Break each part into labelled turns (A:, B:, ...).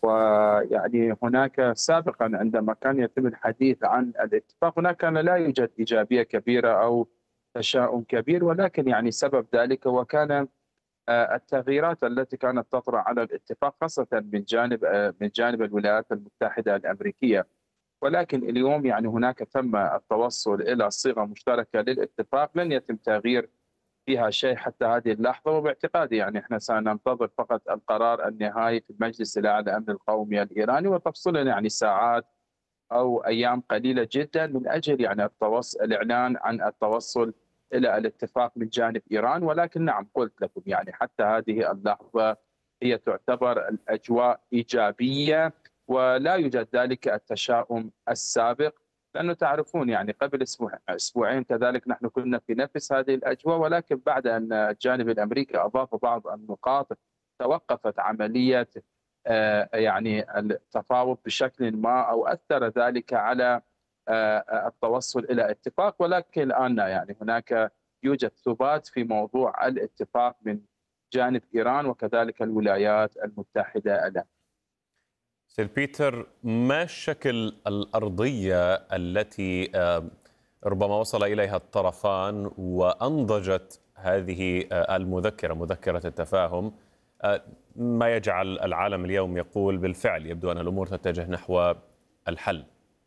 A: ويعني هناك سابقا عندما كان يتم الحديث عن الاتفاق هناك كان لا يوجد إيجابية كبيرة أو تشاؤم كبير، ولكن يعني سبب ذلك وكان التغييرات التي كانت تطرأ على الاتفاق خاصة من جانب الولايات المتحدة الأمريكية. ولكن اليوم يعني هناك تم التوصل إلى صيغة مشتركة للاتفاق لن يتم تغيير فيها شيء حتى هذه اللحظة، وباعتقادي يعني احنا سننتظر فقط القرار النهائي في المجلس الأعلى للأمن القومي الإيراني، وتفصلنا يعني ساعات أو أيام قليلة جدا من أجل يعني الإعلان عن التوصل إلى الاتفاق من جانب إيران. ولكن نعم قلت لكم يعني حتى هذه اللحظة هي تعتبر الأجواء إيجابية، ولا يوجد ذلك التشاؤم السابق، لأنه تعرفون يعني قبل أسبوعين كذلك نحن كنا في نفس هذه الأجواء، ولكن بعد أن الجانب الأمريكي أضاف بعض النقاط توقفت عملية يعني التفاوض بشكل ما، أو أثر ذلك على التوصل إلى اتفاق. ولكن الآن يعني هناك يوجد ثبات في موضوع الاتفاق من جانب إيران وكذلك الولايات المتحدة الأمريكية.
B: سير بيتر، ما الشكل الأرضية التي ربما وصل إليها الطرفان وأنضجت هذه المذكرة، مذكرة التفاهم، ما يجعل العالم اليوم يقول بالفعل يبدو أن الأمور تتجه نحو الحل؟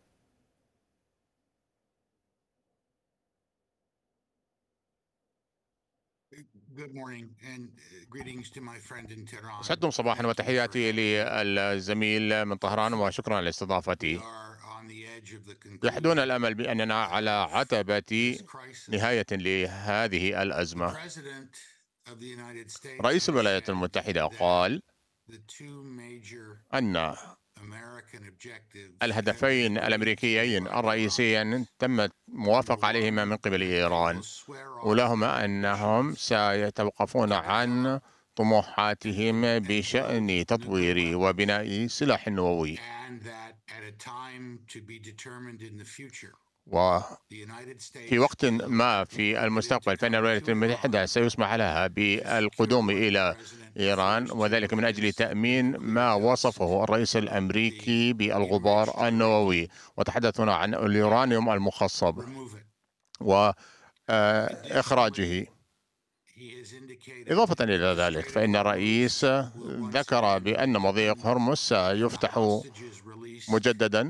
C: أسعدكم صباحا وتحياتي للزميل من طهران وشكرا لاستضافتي. يحدون الأمل بأننا على عتبة نهاية لهذه الأزمة. رئيس الولايات المتحدة قال أن الهدفين الأمريكيين الرئيسيين تم موافقة عليهما من قبل إيران، ولهما أنهم سيتوقفون عن طموحاتهم بشأن تطوير وبناء سلاح نووي، وفي وقت ما في المستقبل فإن الولايات المتحدة سيسمح لها بالقدوم إلى إيران، وذلك من أجل تأمين ما وصفه الرئيس الأمريكي بالغبار النووي، وتحدثنا عن اليورانيوم المخصب وإخراجه. إضافة إلى ذلك فإن الرئيس ذكر بأن مضيق هرمز سيفتح مجددا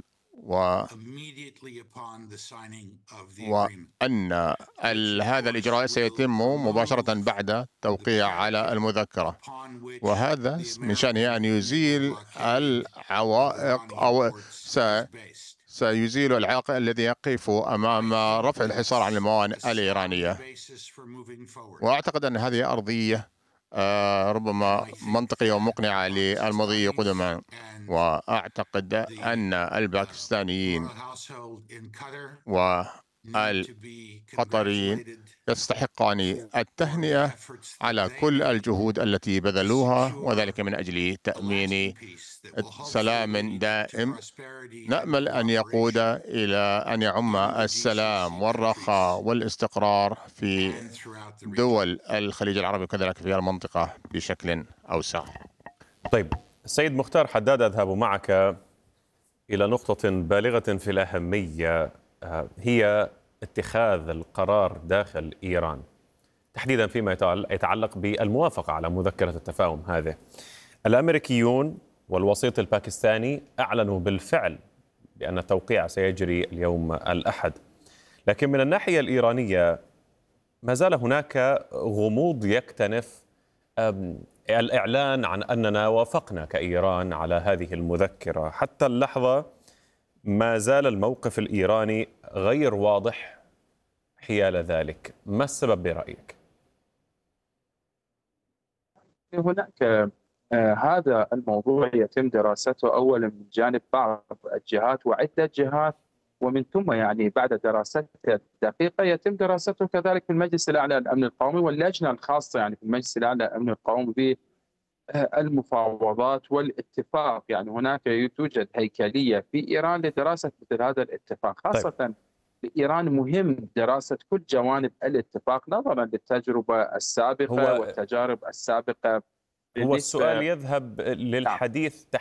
C: وأن هذا الإجراء سيتم مباشرة بعد توقيع على المذكرة، وهذا من شأنه أن يزيل العوائق أو سيزيل العائق الذي يقف أمام رفع الحصار عن الموانئ الإيرانية. وأعتقد أن هذه أرضية ربما منطقية ومقنعة للمضي قدما، وأعتقد أن الباكستانيين والقطريين يستحقان التهنئة على كل الجهود التي بذلوها، وذلك من أجل تأمين سلام دائم نأمل أن يقود إلى أن يعم السلام والرخاء والاستقرار في دول الخليج العربي وكذلك في المنطقة بشكل أوسع.
B: طيب السيد مختار حداد، أذهب معك إلى نقطة بالغة في الأهمية، هي اتخاذ القرار داخل إيران تحديدا فيما يتعلق بالموافقة على مذكرة التفاهم هذه. الأمريكيون والوسيط الباكستاني أعلنوا بالفعل بأن التوقيع سيجري اليوم الأحد، لكن من الناحية الإيرانية ما زال هناك غموض يكتنف الإعلان عن أننا وافقنا كإيران على هذه المذكرة. حتى اللحظة ما زال الموقف الإيراني غير واضح حيال ذلك، ما السبب برأيك؟
A: هناك هذا الموضوع يتم دراسته أولا من جانب بعض الجهات وعدة جهات، ومن ثم يعني بعد دراسته الدقيقة يتم دراسته كذلك في المجلس الأعلى للأمن القومي واللجنة الخاصة يعني في المجلس الأعلى للأمن القومي بالمفاوضات والاتفاق. يعني هناك توجد هيكلية في إيران لدراسة مثل هذا الاتفاق، خاصة
B: طيب.
A: لإيران مهم دراسة كل جوانب الاتفاق نظرا للتجربة السابقة والتجارب السابقة.
B: هو السؤال يذهب للحديث